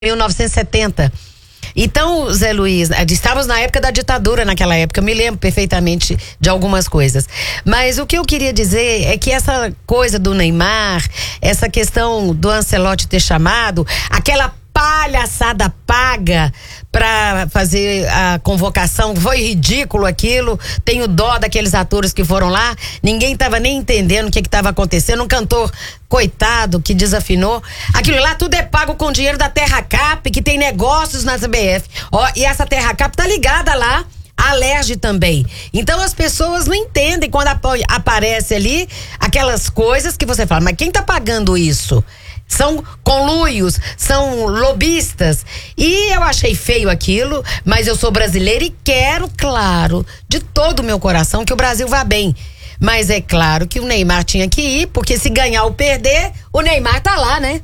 1970. Então, Zé Luiz, estávamos na época da ditadura naquela época, eu me lembro perfeitamente de algumas coisas. Mas o que eu queria dizer é que essa coisa do Neymar, essa questão do Ancelotti ter chamado, aquela palhaçada paga para fazer a convocação, foi ridículo aquilo. Tenho dó daqueles atores que foram lá, ninguém estava nem entendendo o que estava acontecendo. Um cantor coitado que desafinou, aquilo lá tudo é pago com dinheiro da Terra Cap, que tem negócios na CBF. E essa Terra Cap tá ligada lá a Alerj também. Então as pessoas não entendem quando aparece ali aquelas coisas que você fala, mas quem tá pagando isso? São conluios, são lobistas. E eu achei feio aquilo, mas eu sou brasileira e quero, claro, de todo o meu coração, que o Brasil vá bem. Mas é claro que o Neymar tinha que ir, porque se ganhar ou perder, o Neymar tá lá, né?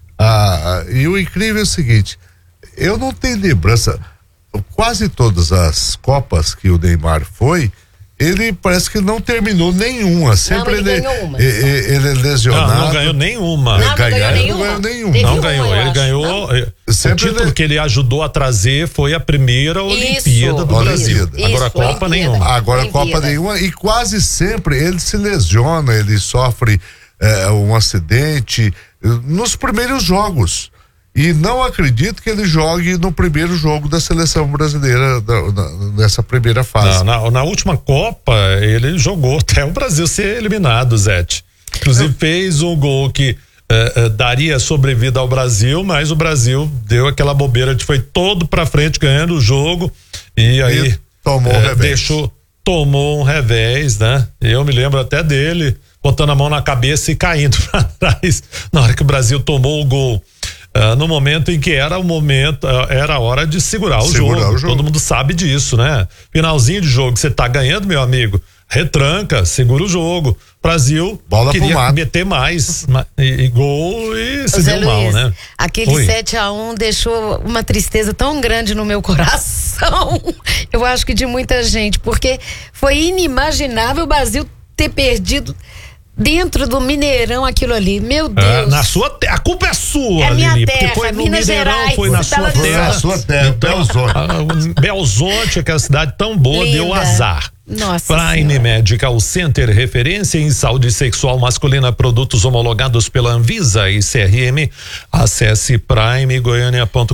E o incrível é o seguinte, eu não tenho lembrança, quase todas as Copas que o Neymar foi, ele parece que não terminou nenhuma. Sempre ele ganhou uma. Ele é lesionado. Não ganhou nenhuma. Não ganhou nenhuma. Não ganhou. Ele ganhou. O título que ele ajudou a trazer foi a primeira Olimpíada do Brasil. Agora a Copa nenhuma. Agora a Copa nenhuma. E quase sempre ele se lesiona, ele sofre um acidente nos primeiros jogos. E não acredito que ele jogue no primeiro jogo da seleção brasileira nessa primeira fase. Na última Copa, ele jogou até o Brasil ser eliminado, Zete. Inclusive fez um gol que daria sobrevida ao Brasil, mas o Brasil deu aquela bobeira de foi todo pra frente ganhando o jogo e aí tomou um revés. Tomou um revés, né? Eu me lembro até dele botando a mão na cabeça e caindo pra trás na hora que o Brasil tomou o gol. No momento em que era a hora de segurar o jogo. Todo mundo sabe disso, né? Finalzinho de jogo, você tá ganhando, meu amigo, retranca, segura o jogo. Brasil queria meter mais e gol e se deu mal, né? Aquele 7-1 deixou uma tristeza tão grande no meu coração. Eu acho que de muita gente, porque foi inimaginável o Brasil ter perdido dentro do Mineirão aquilo ali, meu Deus. A culpa é sua, é minha Lili, terra, porque foi no Minas Mineirão, Gerais, foi na sua terra. Na sua terra, Belzonte. Belzonte, aquela cidade tão boa, linda. Deu azar. Nossa Prime Senhora. Medical Center, referência em saúde sexual masculina, produtos homologados pela Anvisa e CRM. Acesse primegoiania.com.br.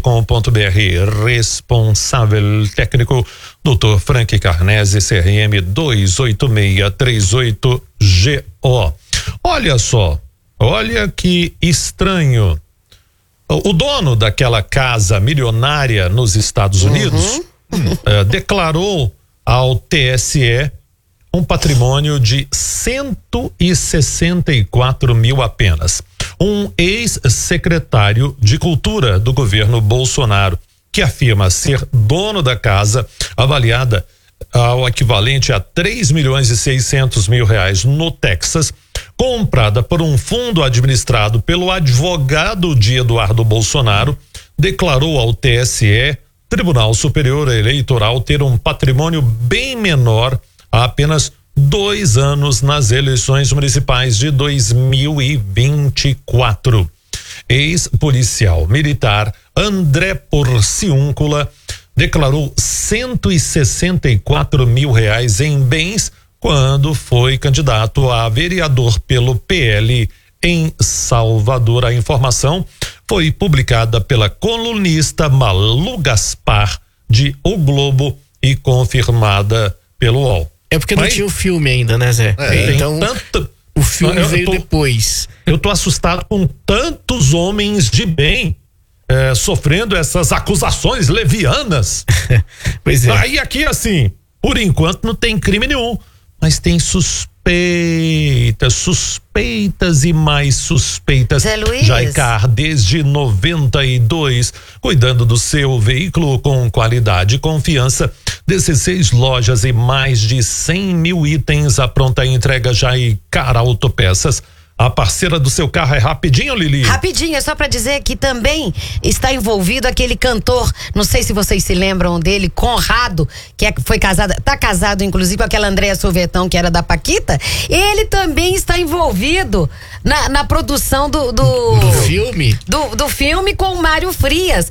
Responsável técnico, Dr. Frank Carnese, CRM 28638GO. Olha só, olha que estranho. O dono daquela casa milionária nos Estados Unidos declarou ao TSE um patrimônio de 164 mil apenas. Um ex-secretário de Cultura do governo Bolsonaro, que afirma ser dono da casa, avaliada ao equivalente a 3.600.000 reais no Texas, comprada por um fundo administrado pelo advogado de Eduardo Bolsonaro, declarou ao TSE, Tribunal Superior Eleitoral, ter um patrimônio bem menor há apenas 2 anos nas eleições municipais de 2024. Ex-policial militar André Porciúncula declarou 164 mil reais em bens quando foi candidato a vereador pelo PL em Salvador. A informação foi publicada pela colunista Malu Gaspar de O Globo e confirmada pelo UOL. É porque não tinha o filme ainda, né, Zé? Então o filme veio depois. Eu tô assustado com tantos homens de bem sofrendo essas acusações levianas. Pois é. Aí aqui assim, por enquanto não tem crime nenhum, mas tem suspeitas e mais suspeitas. Zé Luiz. Jaicar, desde 92, cuidando do seu veículo com qualidade e confiança. 16 lojas e mais de 100 mil itens. A pronta entrega Jaicar Autopeças. A parceira do seu carro é rapidinho, Lili? Rapidinho, é só pra dizer que também está envolvido aquele cantor, não sei se vocês se lembram dele, Conrado, que foi casado, tá casado inclusive com aquela Andréa Sorvetão, que era da Paquita. Ele também está envolvido na produção do filme? Do filme com o Mário Frias.